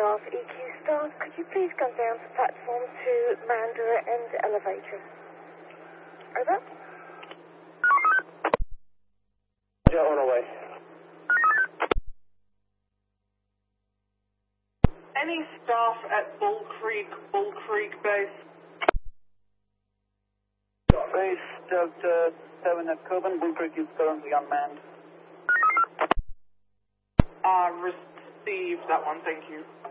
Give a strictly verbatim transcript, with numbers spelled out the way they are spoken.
staff, E Q staff, could you please come down to platform two, Mandara End elevator? Over. Yeah, on our way. Any staff at Bull Creek, Bull Creek base? Base Delta seven at Coburn. Bull Creek is currently unmanned. Uh, received that one, thank you.